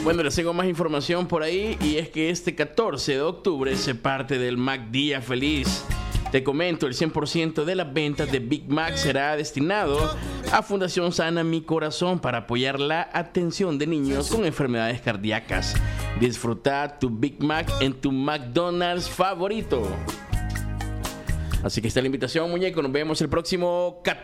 Bueno, les tengo más información por ahí y es que este 14 de octubre se parte del Mac Día Feliz. Te comento, el 100% de las ventas de Big Mac será destinado a Fundación Sana Mi Corazón para apoyar la atención de niños con enfermedades cardíacas. Disfruta tu Big Mac en tu McDonald's favorito. Así que está la invitación, muñeco. Nos vemos el próximo 14.